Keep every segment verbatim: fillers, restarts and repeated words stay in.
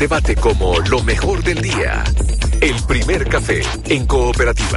Debate como lo mejor del día. El primer café en Cooperativa.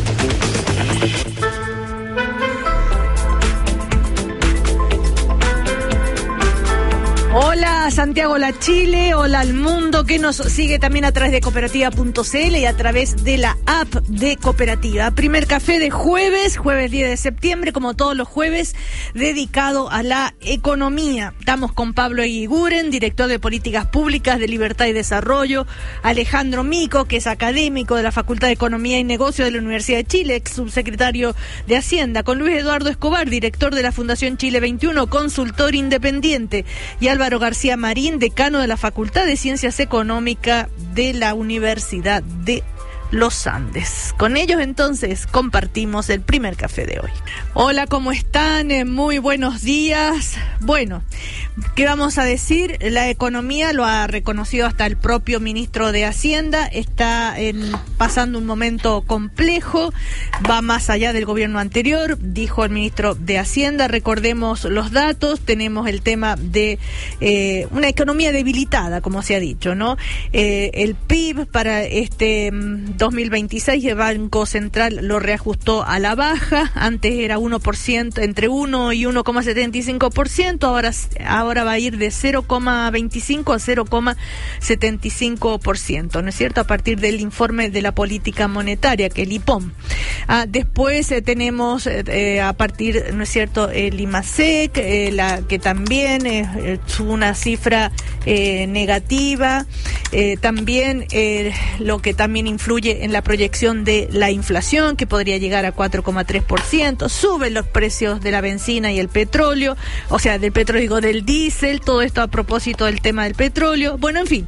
Hola Santiago, hola Chile, hola al mundo que nos sigue también a través de cooperativa punto c l y a través de la app de Cooperativa. Primer café de jueves, jueves diez de septiembre, como todos los jueves, dedicado a la economía. Estamos con Pablo Eguiguren, director de Políticas Públicas de Libertad y Desarrollo, Alejandro Mico, que es académico de la Facultad de Economía y Negocio de la Universidad de Chile, ex subsecretario de Hacienda, con Luis Eduardo Escobar, director de la Fundación Chile veintiuno, consultor independiente, y Álvaro García Marín, decano de la Facultad de Ciencias Económicas de la Universidad de Los Andes. Con ellos entonces compartimos el primer café de hoy. Hola, ¿cómo están? Eh, muy buenos días. Bueno, ¿qué vamos a decir? La economía lo ha reconocido hasta el propio ministro de Hacienda, está en, pasando un momento complejo, va más allá del gobierno anterior, dijo el ministro de Hacienda. Recordemos los datos, tenemos el tema de eh, una economía debilitada, como se ha dicho, ¿no? Eh, el P I B para este dos mil veintiséis, el Banco Central lo reajustó a la baja, antes era uno por ciento, entre uno y uno coma setenta y cinco por ciento, ahora, ahora va a ir de cero coma veinticinco a cero coma setenta y cinco por ciento, ¿no es cierto?, a partir del informe de la política monetaria, que el I P O M. Ah, después eh, tenemos eh, a partir, ¿no es cierto?, el IMASEC, eh, la, que también eh, tuvo una cifra eh, negativa, eh, también eh, lo que también influye en la proyección de la inflación, que podría llegar a cuatro coma tres por ciento, suben los precios de la benzina y el petróleo, o sea, del petróleo, digo, del diésel, todo esto a propósito del tema del petróleo, bueno, en fin.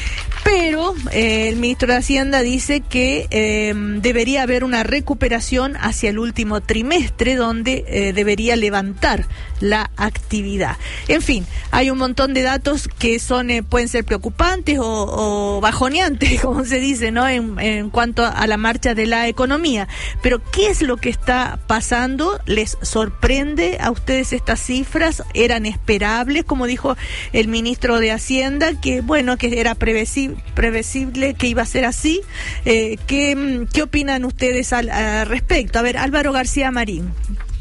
Pero eh, el ministro de Hacienda dice que eh, debería haber una recuperación hacia el último trimestre, donde eh, debería levantar la actividad. En fin, hay un montón de datos que son eh, pueden ser preocupantes o, o bajoneantes, como se dice, ¿no?, en, en cuanto a la marcha de la economía. Pero ¿qué es lo que está pasando? ¿Les sorprende a ustedes estas cifras? ¿Eran esperables, como dijo el ministro de Hacienda, que bueno, que era previsible? previsible que iba a ser así? Eh, ¿qué, ¿Qué opinan ustedes al, al respecto? A ver, Álvaro García Marín.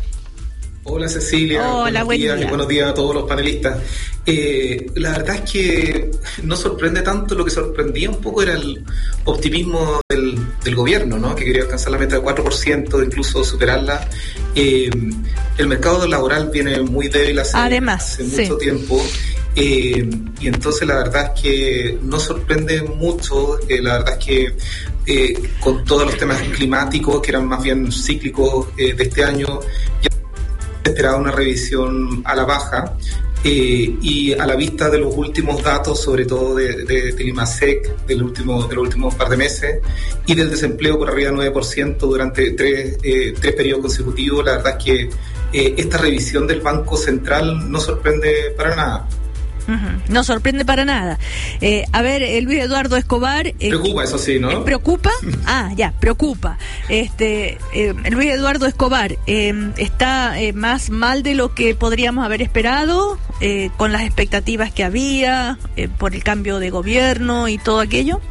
Hola Cecilia, Hola, buenos buen días día. y buenos días a todos los panelistas. Eh, la verdad es que no sorprende tanto. Lo que sorprendía un poco era el optimismo del, del gobierno, ¿no?, que quería alcanzar la meta de cuatro por ciento, incluso superarla. Eh, el mercado laboral viene muy débil hace, Además, hace mucho sí. tiempo. Eh, y entonces la verdad es que no sorprende mucho. Eh, la verdad es que eh, con todos los temas climáticos, que eran más bien cíclicos eh, de este año, ya se esperaba una revisión a la baja. Eh, y a la vista de los últimos datos, sobre todo de, de, del IMASEC del último, de los últimos par de meses, y del desempleo por arriba del nueve por ciento durante tres, eh, tres periodos consecutivos, la verdad es que eh, esta revisión del Banco Central no sorprende para nada. Uh-huh. No sorprende para nada. Eh, a ver, eh, Luis Eduardo Escobar. Eh, preocupa, eso sí, ¿no? ¿Preocupa? Ah, ya, preocupa. Este, eh, Luis Eduardo Escobar, eh, ¿está eh, más mal de lo que podríamos haber esperado, eh, con las expectativas que había, eh, por el cambio de gobierno y todo aquello?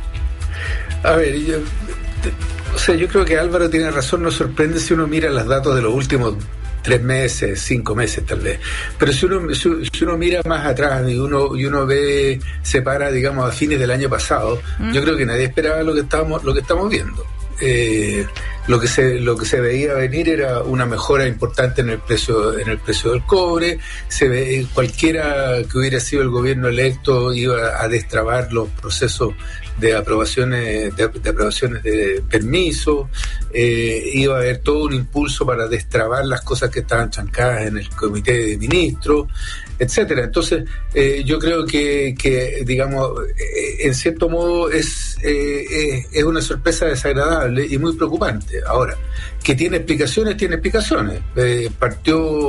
A ver, yo, te, o sea, yo creo que Álvaro tiene razón. No sorprende si uno mira los datos de los últimos tres meses, cinco meses tal vez, pero si uno si, si uno mira más atrás y uno y uno ve, se para, digamos, a fines del año pasado, mm. yo creo que nadie esperaba lo que estamos lo que estamos viendo. Eh, lo que se lo que se veía venir era una mejora importante en el precio en el precio del cobre. Se ve, cualquiera que hubiera sido el gobierno electo iba a destrabar los procesos de aprobaciones de, de aprobaciones de permiso, eh, iba a haber todo un impulso para destrabar las cosas que estaban trancadas en el comité de ministros, etcétera. Entonces eh, yo creo que, que digamos, eh, en cierto modo es, eh, es es una sorpresa desagradable y muy preocupante. Ahora, que tiene explicaciones, tiene explicaciones. Eh, partió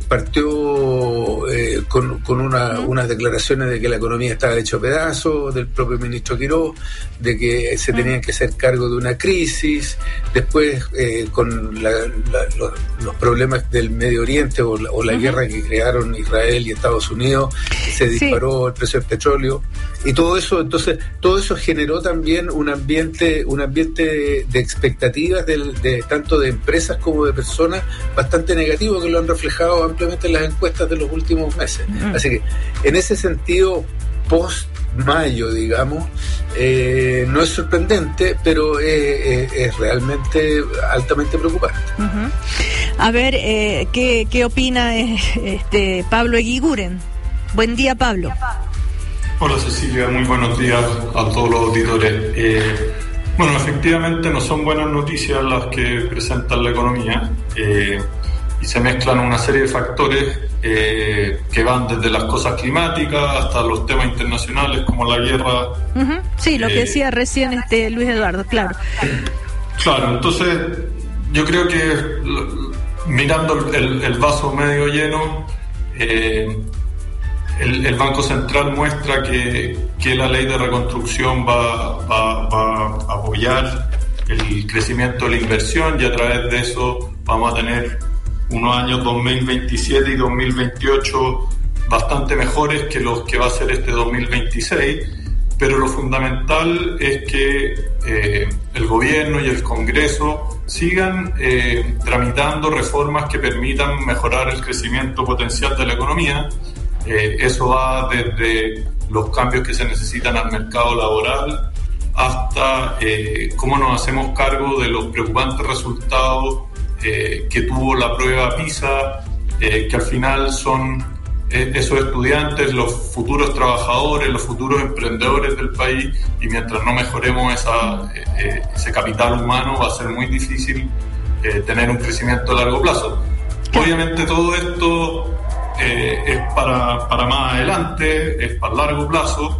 partió eh, con, con una, unas declaraciones de que la economía estaba hecha pedazos, del propio ministro Quirós, de que se tenían que hacer cargo de una crisis, después eh, con la, la, los, los problemas del Medio Oriente o la, o la uh-huh. guerra que crearon Israel y Estados Unidos, se disparó sí. el precio del petróleo, y todo eso, entonces, todo eso generó también un ambiente, un ambiente de, de expectativas de, de tanto de empresas como de personas bastante negativo, que lo han reflejado ampliamente en las encuestas de los últimos meses. Uh-huh. Así que, en ese sentido, post mayo, digamos, eh, no es sorprendente, pero eh, eh, es realmente altamente preocupante. Uh-huh. A ver, eh, ¿qué, qué opina este Pablo Eguiguren? Buen día, Pablo. Hola, Cecilia, muy buenos días a todos los auditores. Eh, bueno, efectivamente no son buenas noticias las que presentan la economía, eh, y se mezclan una serie de factores eh, que van desde las cosas climáticas hasta los temas internacionales como la guerra. Uh-huh. Sí, lo que eh, decía recién este Luis Eduardo, claro. Claro, entonces yo creo que mirando el, el vaso medio lleno, eh, el, el Banco Central muestra que, que la ley de reconstrucción va, va, va a apoyar el crecimiento de la inversión, y a través de eso vamos a tener unos años dos mil veintisiete y dos mil veintiocho bastante mejores que los que va a ser este dos mil veintiséis, pero lo fundamental es que eh, el gobierno y el Congreso sigan eh, tramitando reformas que permitan mejorar el crecimiento potencial de la economía. Eh, eso va desde los cambios que se necesitan al mercado laboral hasta eh, cómo nos hacemos cargo de los preocupantes resultados Eh, que tuvo la prueba PISA, eh, que al final son eh, esos estudiantes, los futuros trabajadores, los futuros emprendedores del país, y mientras no mejoremos esa, eh, ese capital humano va a ser muy difícil eh, tener un crecimiento a largo plazo. Obviamente todo esto eh, es para, para más adelante, es para largo plazo,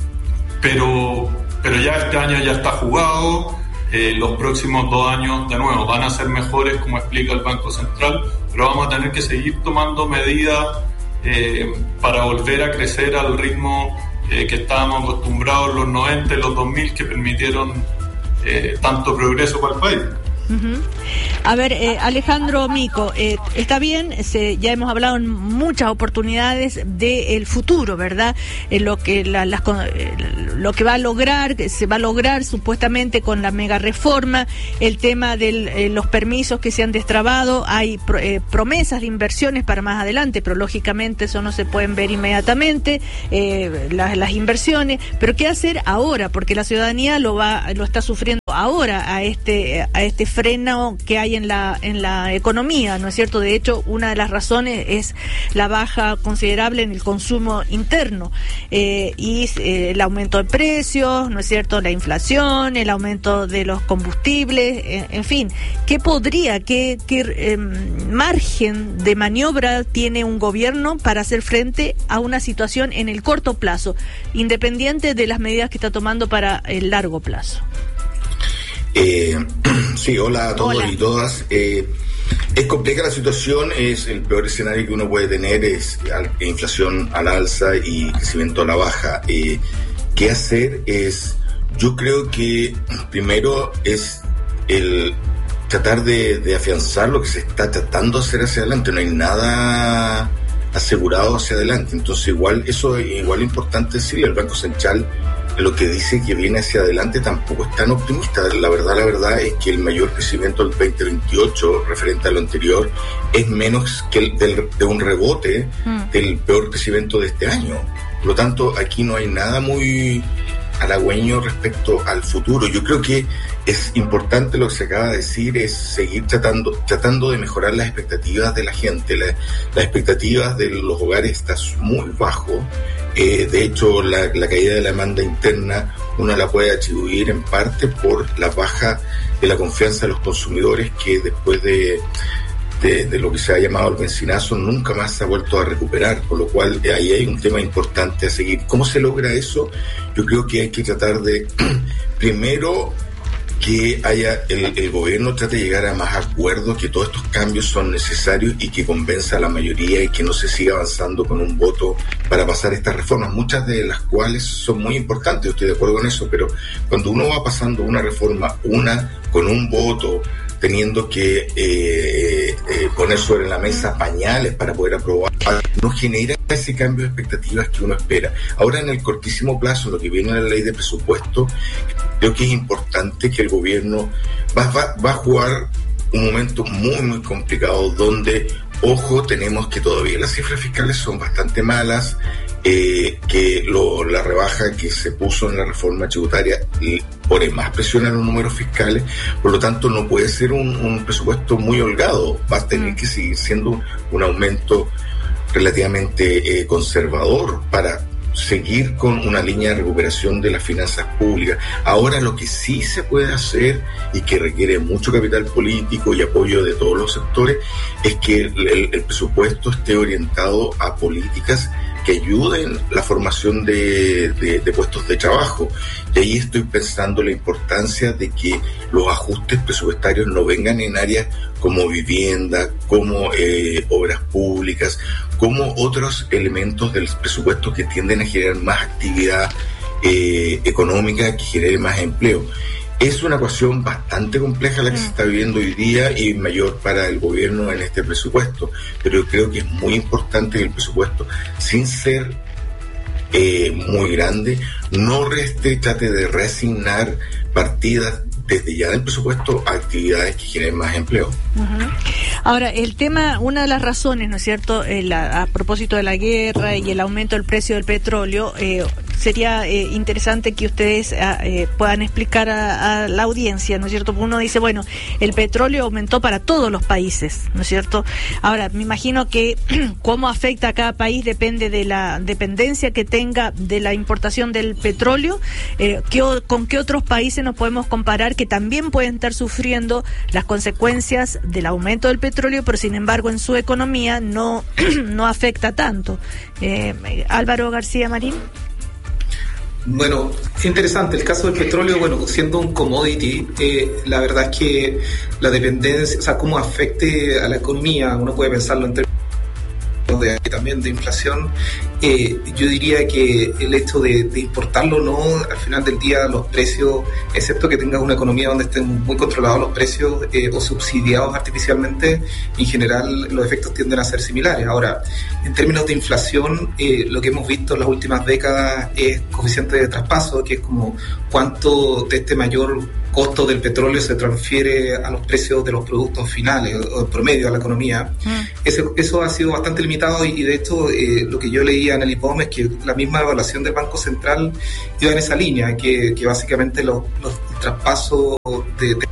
pero, pero ya este año ya está jugado. Eh, los próximos dos años, de nuevo, van a ser mejores, como explica el Banco Central, pero vamos a tener que seguir tomando medidas eh, para volver a crecer al ritmo eh, que estábamos acostumbrados en los noventa y los dos mil, que permitieron eh, tanto progreso para el país. Uh-huh. A ver, eh, Alejandro Mico, eh, está bien, se, ya hemos hablado en muchas oportunidades del futuro, ¿verdad? Eh, lo que la, las, eh, lo que va a lograr, que se va a lograr supuestamente con la mega reforma, el tema de eh, los permisos que se han destrabado, hay pro, eh, promesas de inversiones para más adelante, pero lógicamente eso no se pueden ver inmediatamente, eh, las, las inversiones, pero ¿qué hacer ahora? Porque la ciudadanía lo va, lo está sufriendo ahora a este, a este freno que hay en la en la economía, ¿no es cierto? De hecho, una de las razones es la baja considerable en el consumo interno eh, y eh, el aumento de precios, ¿no es cierto? La inflación, el aumento de los combustibles, eh, en fin, ¿qué podría, qué, qué eh, margen de maniobra tiene un gobierno para hacer frente a una situación en el corto plazo, independiente de las medidas que está tomando para el largo plazo? Eh, sí, hola a todos hola. y todas. Eh, es compleja la situación, es el peor escenario que uno puede tener, es inflación al alza y crecimiento a la baja. Eh, ¿Qué hacer? Es, yo creo que primero es el tratar de, de afianzar lo que se está tratando de hacer hacia adelante. No hay nada asegurado hacia adelante, entonces igual eso es igual importante decirle al Banco Central. Lo que dice que viene hacia adelante tampoco es tan optimista. La verdad, la verdad es que el mayor crecimiento del veinte veintiocho referente a lo anterior es menos que el del, de un rebote mm. del peor crecimiento de este año. Por lo tanto, aquí no hay nada muy halagüeño respecto al futuro. Yo creo que es importante lo que se acaba de decir, es seguir tratando tratando de mejorar las expectativas de la gente. La, las expectativas de los hogares están muy bajo. Eh, de hecho, la, la caída de la demanda interna uno la puede atribuir en parte por la baja de la confianza de los consumidores, que después de, de, de lo que se ha llamado el benzinazo nunca más se ha vuelto a recuperar, por lo cual eh, ahí hay un tema importante a seguir. ¿Cómo se logra eso? Yo creo que hay que tratar de primero que haya el, el gobierno trate de llegar a más acuerdos, que todos estos cambios son necesarios y que convenza a la mayoría y que no se siga avanzando con un voto para pasar estas reformas, muchas de las cuales son muy importantes, yo estoy de acuerdo con eso, pero cuando uno va pasando una reforma, una con un voto, teniendo que eh, eh, poner sobre la mesa pañales para poder aprobar, no genera ese cambio de expectativas que uno espera. Ahora, en el cortísimo plazo, lo que viene en la ley de presupuesto, creo que es importante que el gobierno va, va, va a jugar un momento muy, muy complicado donde, ojo, tenemos que todavía las cifras fiscales son bastante malas, eh, que lo, la rebaja que se puso en la reforma tributaria pone más presión en los números fiscales, por lo tanto no puede ser un, un presupuesto muy holgado, va a tener que seguir siendo un aumento relativamente eh, conservador para seguir con una línea de recuperación de las finanzas públicas. Ahora, lo que sí se puede hacer y que requiere mucho capital político y apoyo de todos los sectores es que el, el presupuesto esté orientado a políticas que ayuden la formación de, de, de puestos de trabajo. Y ahí estoy pensando la importancia de que los ajustes presupuestarios no vengan en áreas como vivienda, como eh, obras públicas, como otros elementos del presupuesto que tienden a generar más actividad eh, económica, que genere más empleo. Es una ecuación bastante compleja la que se está viviendo hoy día y mayor para el gobierno en este presupuesto, pero yo creo que es muy importante que el presupuesto, sin ser eh, muy grande, no reste, trate de reasignar partidas desde ya del presupuesto a actividades que generen más empleo. Uh-huh. Ahora, el tema, una de las razones, ¿no es cierto?, eh, la, a propósito de la guerra y el aumento del precio del petróleo, eh, sería eh, interesante que ustedes eh, puedan explicar a, a la audiencia, ¿no es cierto? Uno dice, bueno, el petróleo aumentó para todos los países, ¿no es cierto? Ahora, me imagino que cómo afecta a cada país depende de la dependencia que tenga de la importación del petróleo. Eh, ¿qué, ¿Con qué otros países nos podemos comparar que también pueden estar sufriendo las consecuencias del aumento del petróleo, pero sin embargo en su economía no, no afecta tanto? Eh, Álvaro García Marín. Bueno, es interesante el caso del petróleo. Bueno, siendo un commodity, eh, la verdad es que la dependencia, o sea, cómo afecte a la economía, uno puede pensarlo en términos de, también de inflación. Eh, yo diría que el hecho de, de importarlo, no, al final del día los precios, excepto que tengas una economía donde estén muy controlados los precios eh, o subsidiados artificialmente, en general los efectos tienden a ser similares. Ahora, en términos de inflación, eh, lo que hemos visto en las últimas décadas es coeficiente de traspaso, que es como cuánto de este mayor costo del petróleo se transfiere a los precios de los productos finales o en promedio a la economía. Mm. Ese, eso ha sido bastante limitado y, y de hecho eh, lo que yo leía en el I P O M es que la misma evaluación del Banco Central iba en esa línea, que, que básicamente los, los traspasos de, de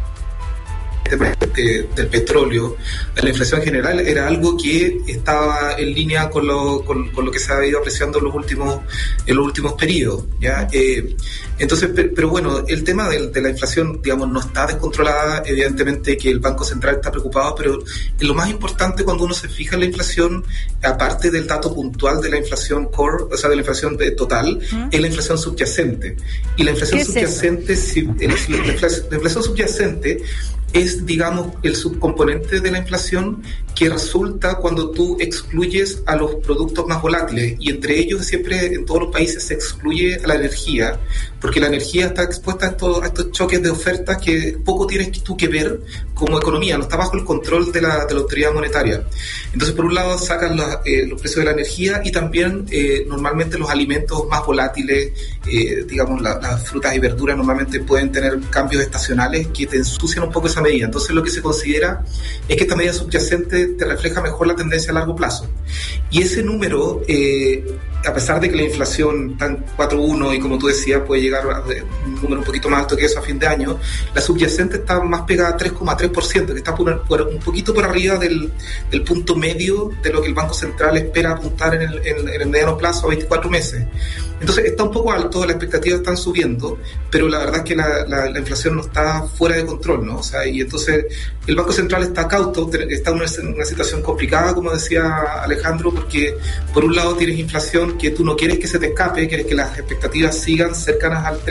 De, del petróleo a la inflación general era algo que estaba en línea con lo, con, con lo que se ha ido apreciando en los últimos en los últimos periodos, ¿ya? Eh, entonces, pero, pero bueno, el tema de, de la inflación, digamos, no está descontrolada. Evidentemente que el Banco Central está preocupado, pero lo más importante cuando uno se fija en la inflación, aparte del dato puntual de la inflación core, o sea, de la inflación de total, ¿Mm? es la inflación subyacente. Y la inflación subyacente, es si, el, la, inflación, la inflación subyacente es, digamos, el subcomponente de la inflación que resulta cuando tú excluyes a los productos más volátiles, y entre ellos siempre en todos los países se excluye a la energía, porque la energía está expuesta a estos, a estos choques de ofertas que poco tienes tú que ver como economía, no está bajo el control de la, de la autoridad monetaria. Entonces, por un lado sacan los, eh, los precios de la energía y también eh, normalmente los alimentos más volátiles, eh, digamos la, las frutas y verduras normalmente pueden tener cambios estacionales que te ensucian un poco esa medida. Entonces lo que se considera es que esta medida subyacente te refleja mejor la tendencia a largo plazo. Y ese número, eh, a pesar de que la inflación está en cuatro punto uno y como tú decías puede llegar a un número un poquito más alto que eso a fin de año, la subyacente está más pegada a tres coma tres por ciento, que está por, por, un poquito por arriba del, del punto medio de lo que el Banco Central espera apuntar en el, en, en el mediano plazo a veinticuatro meses. Entonces está un poco alto, las expectativas están subiendo, pero la verdad es que la, la, la inflación no está fuera de control, ¿no? O sea, y entonces el Banco Central está cauto, está en una, una situación complicada, como decía Alejandro, porque por un lado tienes inflación que tú no quieres que se te escape, quieres que las expectativas sigan cercanas al tres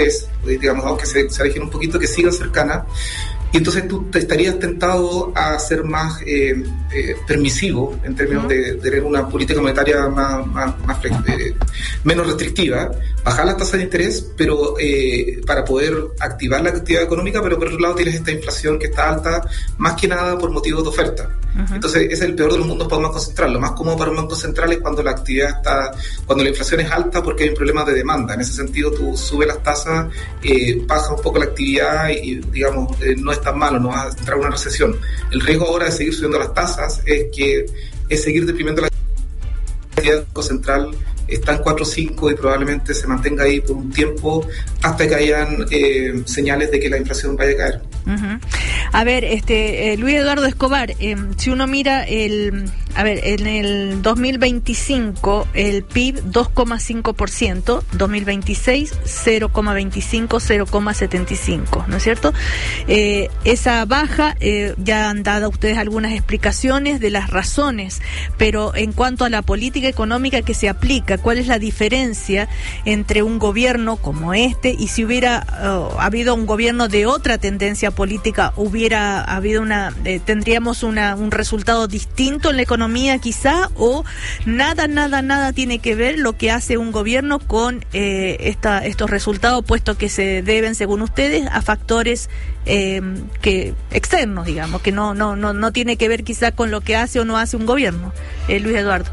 digamos, aunque se, se alejen un poquito, que sigan cercanas. Y entonces tú te estarías tentado a ser más eh, eh, permisivo en términos uh-huh. de, de tener una política monetaria más, más, más eh, menos restrictiva, bajar las tasas de interés, pero eh, para poder activar la actividad económica, pero por otro lado tienes esta inflación que está alta, más que nada por motivos de oferta. Uh-huh. Entonces ese es el peor de los mundos para un banco central. Lo más cómodo para un banco central es cuando la actividad está, cuando la inflación es alta porque hay un problema de demanda. En ese sentido tú subes las tasas, eh, baja un poco la actividad y digamos eh, no es tan malo, no vas a entrar en una recesión. El riesgo ahora de seguir subiendo las tasas es que es seguir deprimiendo la actividad del Banco Central. Está en cuatro o cinco y probablemente se mantenga ahí por un tiempo hasta que hayan eh, señales de que la inflación vaya a caer. Uh-huh. A ver, este eh, Luis Eduardo Escobar, eh, si uno mira el, a ver, en el dos mil veinticinco el P I B dos coma cinco por ciento, dos mil veintiséis cero coma veinticinco, cero coma setenta y cinco, ¿no es cierto? Eh, esa baja, eh, ya han dado ustedes algunas explicaciones de las razones, pero en cuanto a la política económica que se aplica, ¿cuál es la diferencia entre un gobierno como este y si hubiera uh, habido un gobierno de otra tendencia política, hubiera habido una, eh, tendríamos una, un resultado distinto en la economía quizá, o nada, nada, nada tiene que ver lo que hace un gobierno con eh, esta, estos resultados, puesto que se deben, según ustedes, a factores eh, que externos, digamos, que no, no, no, no tiene que ver quizá con lo que hace o no hace un gobierno. Eh, Luis Eduardo.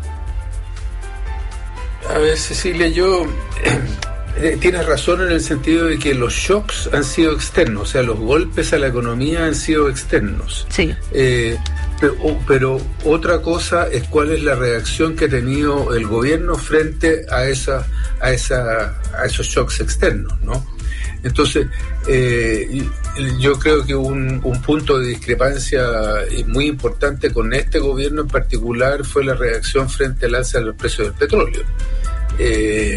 A ver, Cecilia, yo eh, tienes razón en el sentido de que los shocks han sido externos, o sea, los golpes a la economía han sido externos. Sí. Eh, pero, pero otra cosa es cuál es la reacción que ha tenido el gobierno frente a esa, a esa, a esos shocks externos, ¿no? Entonces, eh, yo creo que un, un punto de discrepancia muy importante con este gobierno en particular fue la reacción frente al alza de los precios del petróleo. Eh,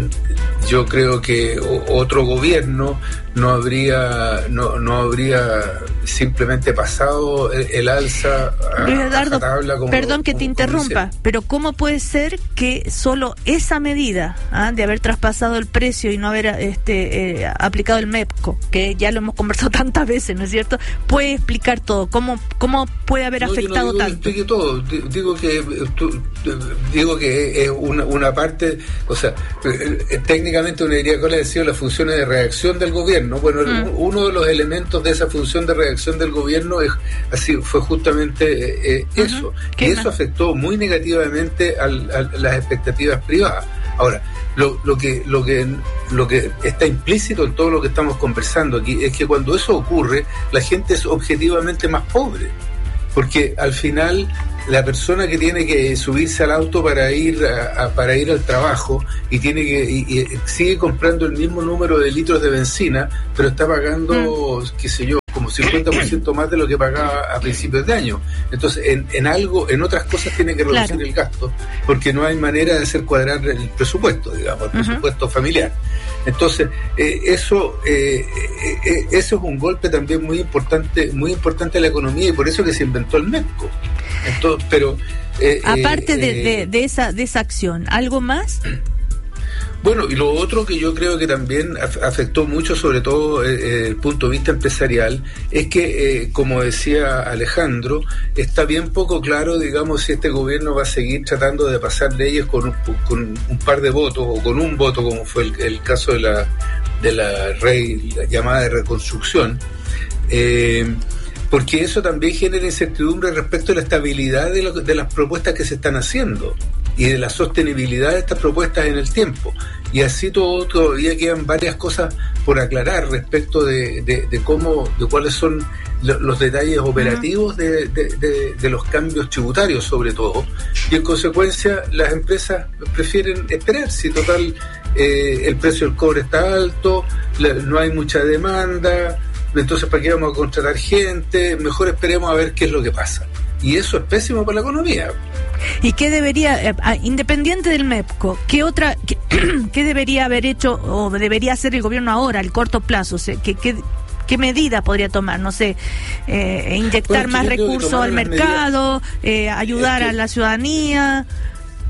yo creo que otro gobierno no habría no, no habría simplemente pasado el, el alza a, Luis Eduardo, a tabla como, perdón que como, te interrumpa, pero ¿cómo puede ser que solo esa medida ¿ah? de haber traspasado el precio y no haber este eh, aplicado el MEPCO, que ya lo hemos conversado tantas veces, ¿no es cierto?, puede explicar todo? ¿Cómo cómo puede haber no, afectado yo no digo tanto? Que explique todo, digo que tú, digo que es una, una parte, o sea, técnicamente uno diría cuáles han sido las funciones de reacción del gobierno. Bueno, mm. uno de los elementos de esa función de reacción del gobierno es así, fue justamente eh, uh-huh. eso, y eso afectó muy negativamente al, a las expectativas privadas. Ahora, lo, lo que lo que lo que está implícito en todo lo que estamos conversando aquí es que cuando eso ocurre, la gente es objetivamente más pobre, porque al final la persona que tiene que subirse al auto para ir a, a, para ir al trabajo y tiene que y, y sigue comprando el mismo número de litros de benzina, pero está pagando, mm. qué sé yo, como cincuenta por ciento más de lo que pagaba a principios de año. Entonces, en, en algo, en otras cosas tiene que reducir claro. el gasto, porque no hay manera de hacer cuadrar el presupuesto, digamos, el uh-huh. presupuesto familiar. Entonces, eh, eso eh, eh, eso es un golpe también muy importante, muy importante a la economía, y por eso que se inventó el MEPCO. Entonces, pero eh, aparte eh, de, de, de esa de esa acción, ¿algo más? Bueno, y lo otro que yo creo que también afectó mucho, sobre todo desde eh, el punto de vista empresarial, es que, eh, como decía Alejandro, está bien poco claro, digamos, si este gobierno va a seguir tratando de pasar leyes con un, con un par de votos o con un voto, como fue el, el caso de la de la, rey, la llamada de reconstrucción, eh, porque eso también genera incertidumbre respecto a la estabilidad de, lo, de las propuestas que se están haciendo y de la sostenibilidad de estas propuestas en el tiempo. Y así todo todavía quedan varias cosas por aclarar respecto de, de, de cómo, de cuáles son lo, los detalles operativos de, de, de, de los cambios tributarios, sobre todo. Y en consecuencia las empresas prefieren esperar. Si total eh, el precio del cobre está alto, la, no hay mucha demanda, entonces ¿para qué vamos a contratar gente? Mejor esperemos a ver qué es lo que pasa. Y eso es pésimo para la economía. ¿Y qué debería, eh, independiente del MEPCO, qué otra, qué, qué debería haber hecho o debería hacer el gobierno ahora, al corto plazo? O sea, ¿qué, qué, qué medida podría tomar? No sé, eh, inyectar bueno, más recursos al mercado, eh, ayudar es que, a la ciudadanía.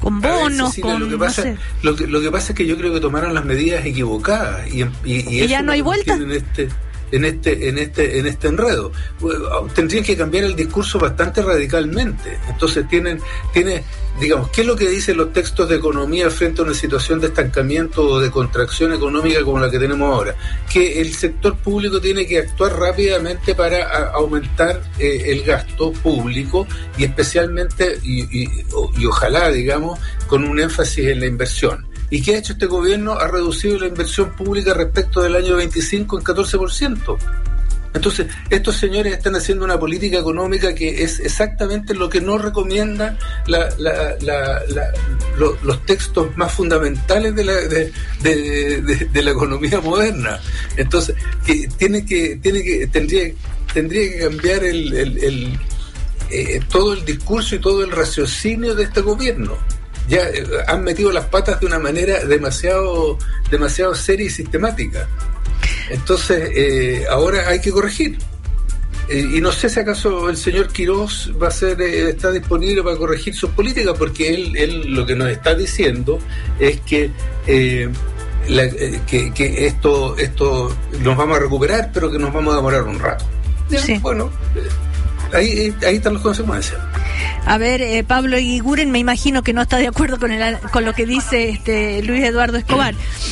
con bonos, sí, con... Lo que, pasa, no sé. lo, que, lo que pasa es que yo creo que tomaron las medidas equivocadas y, y, y, ¿Y ya no hay vuelta? En este, en este en este en este enredo tendrían que cambiar el discurso bastante radicalmente. Entonces tienen tiene digamos, ¿qué es lo que dicen los textos de economía frente a una situación de estancamiento o de contracción económica como la que tenemos ahora? Que el sector público tiene que actuar rápidamente para a, aumentar eh, el gasto público y especialmente y, y, y ojalá digamos con un énfasis en la inversión. ¿Y qué ha hecho este gobierno? Ha reducido la inversión pública respecto del año veinticinco en catorce por ciento. Entonces, estos señores están haciendo una política económica que es exactamente lo que no recomienda la, la, la, la, lo, los textos más fundamentales de la, de, de, de, de la economía moderna. Entonces, que tiene que, tiene que, tendría, tendría que cambiar el, el, el eh, todo el discurso y todo el raciocinio de este gobierno. Ya eh, han metido las patas de una manera demasiado, demasiado seria y sistemática. Entonces, eh, ahora hay que corregir. Eh, y no sé si acaso el señor Quirós va a ser, eh, está disponible para corregir sus políticas, porque él, él lo que nos está diciendo es que, eh, la, eh, que, que esto, esto nos vamos a recuperar, pero que nos vamos a demorar un rato. Sí. Bueno, eh, ahí, ahí están las consecuencias. A ver, eh, Pablo Iguiguren, me imagino que no está de acuerdo con, el, con lo que dice este Luis Eduardo Escobar.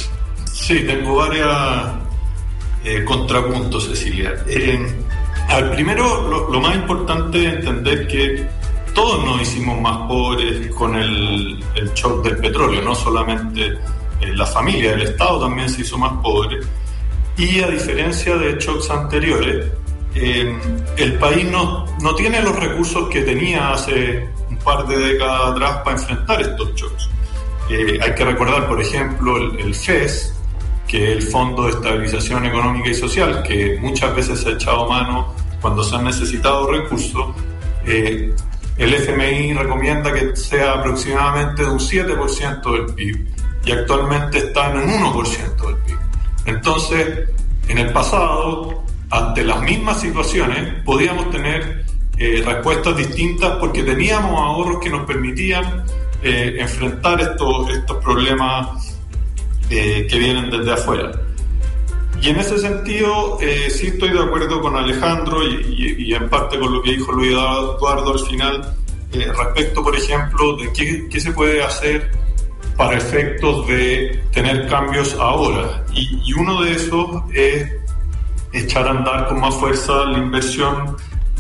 Sí, tengo varias eh, contrapuntos, Cecilia. Eh, al primero, lo, lo más importante es entender que todos nos hicimos más pobres con el, el shock del petróleo, no solamente eh, la familia, el Estado también se hizo más pobre. Y a diferencia de shocks anteriores, Eh, el país no, no tiene los recursos que tenía hace un par de décadas atrás para enfrentar estos shocks. Eh, hay que recordar, por ejemplo, el, el F E S, que es el Fondo de Estabilización Económica y Social, que muchas veces se ha echado mano cuando se han necesitado recursos. Eh, el F M I recomienda que sea aproximadamente de un siete por ciento del P I B y actualmente está en un uno por ciento del P I B. Entonces, en el pasado, ante las mismas situaciones, podíamos tener eh, respuestas distintas porque teníamos ahorros que nos permitían eh, enfrentar estos, estos problemas eh, que vienen desde afuera. Y en ese sentido, eh, sí estoy de acuerdo con Alejandro y, y, y en parte con lo que dijo Luis Eduardo al final, eh, respecto, por ejemplo, de qué, qué se puede hacer para efectos de tener cambios ahora. Y, y uno de esos es echar a andar con más fuerza la inversión,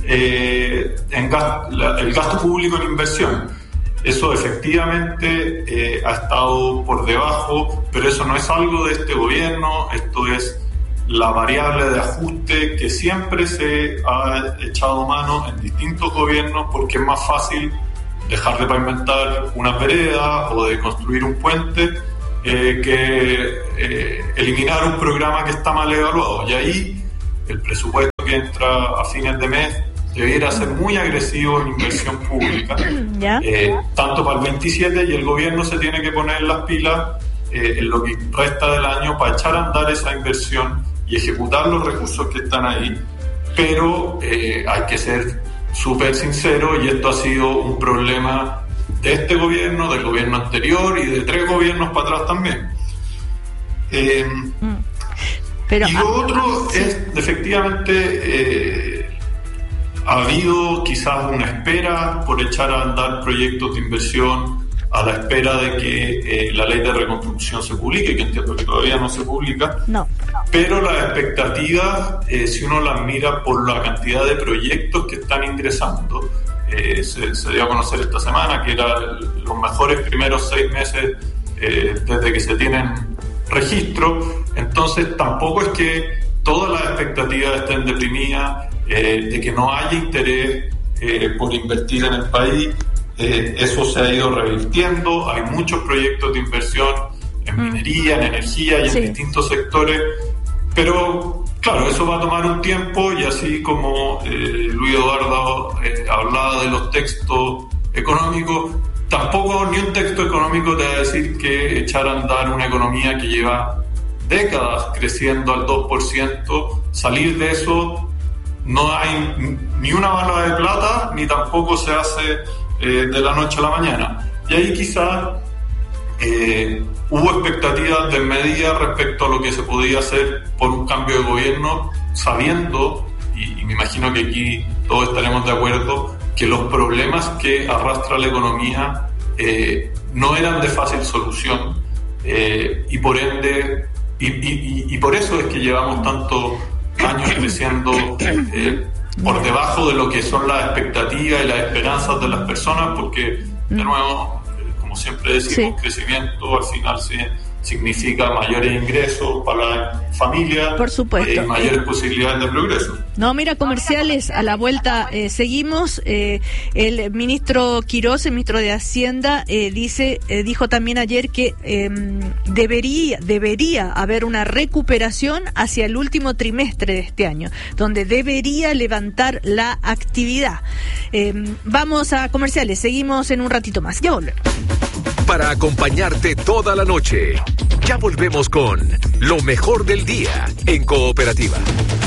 eh, en gas, la, el gasto público en inversión. Eso efectivamente eh, ha estado por debajo, pero eso no es algo de este gobierno, esto es la variable de ajuste que siempre se ha echado mano en distintos gobiernos porque es más fácil dejar de pavimentar una vereda o de construir un puente eh, que eh, eliminar un programa que está mal evaluado. Y ahí el presupuesto que entra a fines de mes debiera ser muy agresivo en inversión pública, eh, tanto para el veintisiete, y el gobierno se tiene que poner las pilas eh, en lo que resta del año para echar a andar esa inversión y ejecutar los recursos que están ahí. Pero eh, hay que ser súper sincero, y esto ha sido un problema de este gobierno, del gobierno anterior y de tres gobiernos para atrás también. Eh, mm. Pero, y lo otro sí. es, efectivamente, eh, ha habido quizás una espera por echar a andar proyectos de inversión a la espera de que eh, la ley de reconstrucción se publique, que entiendo que todavía no se publica. No. Pero las expectativas, eh, si uno las mira por la cantidad de proyectos que están ingresando, eh, se, se dio a conocer esta semana que eran los mejores primeros seis meses eh, desde que se tienen registro. Entonces tampoco es que todas las expectativas estén deprimidas, eh, de que no haya interés eh, por invertir en el país. Eh, eso se ha ido revirtiendo, hay muchos proyectos de inversión en minería, en energía y sí. en distintos sectores, pero claro, eso va a tomar un tiempo, y así como eh, Luis Eduardo eh, hablaba de los textos económicos, tampoco ni un texto económico te va a decir que echar a andar una economía que lleva décadas creciendo al dos por ciento, salir de eso, no hay ni una bala de plata, ni tampoco se hace eh, de la noche a la mañana. Y ahí quizás eh, hubo expectativas desmedidas respecto a lo que se podía hacer por un cambio de gobierno, sabiendo, y, y me imagino que aquí todos estaremos de acuerdo, que los problemas que arrastra la economía eh, no eran de fácil solución, eh, y por ende, y, y, y por eso es que llevamos tantos años creciendo eh, por debajo de lo que son las expectativas y las esperanzas de las personas, porque de nuevo, como siempre decimos, sí. Crecimiento al final sí, significa mayores ingresos para la familia, por supuesto, y eh, mayores posibilidades de progreso. No, mira, comerciales, a la vuelta eh, seguimos. Eh, el ministro Quirós, el ministro de Hacienda, eh, dice, eh, dijo también ayer que eh, debería, debería haber una recuperación hacia el último trimestre de este año, donde debería levantar la actividad. Eh, vamos a comerciales, seguimos en un ratito más. Ya volvemos. Para acompañarte toda la noche, ya volvemos con lo mejor del día en Cooperativa.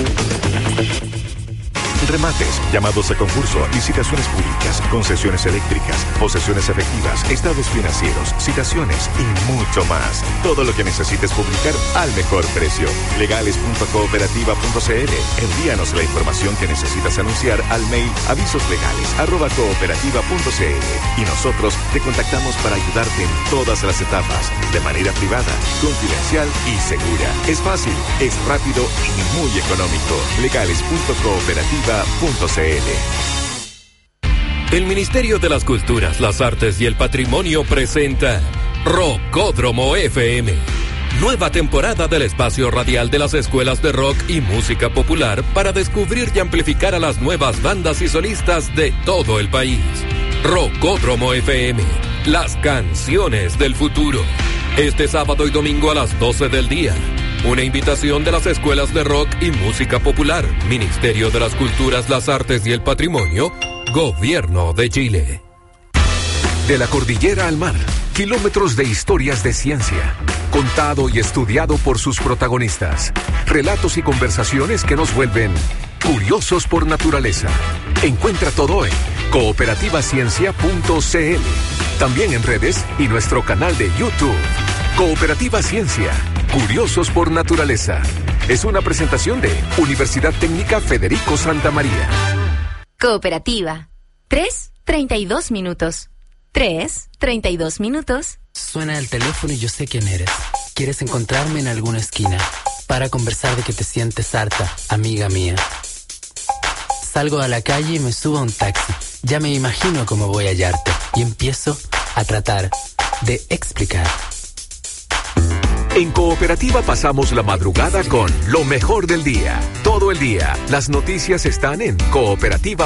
Remates, llamados a concurso, licitaciones públicas, concesiones eléctricas, posesiones efectivas, estados financieros, citaciones y mucho más. Todo lo que necesites publicar al mejor precio. legales punto cooperativa punto c l. Envíanos la información que necesitas anunciar al mail avisoslegales arroba cooperativa punto c l y nosotros te contactamos para ayudarte en todas las etapas, de manera privada, confidencial y segura. Es fácil, es rápido y muy económico. legales punto cooperativa punto c l. El Ministerio de las Culturas, las Artes y el Patrimonio presenta Rockódromo F M. Nueva temporada del espacio radial de las escuelas de rock y música popular para descubrir y amplificar a las nuevas bandas y solistas de todo el país. Rockódromo F M, las canciones del futuro. Este sábado y domingo a las doce del día. Una invitación de las escuelas de rock y música popular, Ministerio de las Culturas, las Artes y el Patrimonio, Gobierno de Chile. De la cordillera al mar, kilómetros de historias de ciencia, contado y estudiado por sus protagonistas. Relatos y conversaciones que nos vuelven curiosos por naturaleza. Encuentra todo en cooperativa ciencia punto c l. También en redes y nuestro canal de YouTube. Cooperativa Ciencia, curiosos por naturaleza. Es una presentación de Universidad Técnica Federico Santa María. Cooperativa. Tres, treinta y dos minutos. Tres, treinta y dos minutos. Suena el teléfono y yo sé quién eres. Quieres encontrarme en alguna esquina para conversar de que te sientes harta, amiga mía. Salgo a la calle y me subo a un taxi. Ya me imagino cómo voy a hallarte y empiezo a tratar de explicar. En Cooperativa pasamos la madrugada con lo mejor del día. Todo el día, las noticias están en cooperativa